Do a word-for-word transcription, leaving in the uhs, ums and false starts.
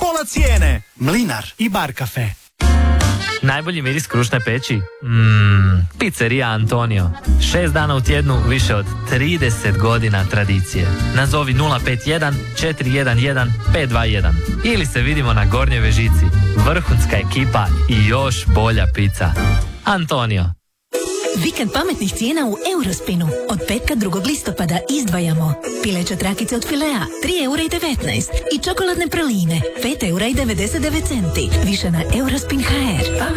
pola cijene. Mlinar i Bar kafe. Najbolji miris krušne peći? Mmm, pizzeria Antonio. Šest dana u tjednu, više od trideset godina tradicije. Nazovi nula pet jedan četiri jedan jedan pet dva jedan. Ili se vidimo na Gornjoj Vežici. Vrhunska ekipa i još bolja pizza. Antonio. Vikend pametnih cijena u Eurospinu. Od petka drugog listopada izdvajamo pileće trakice od Filea tri eura i devetnaest i čokoladne praline pet eura i devedeset devet centi. Više na Eurospin.hr.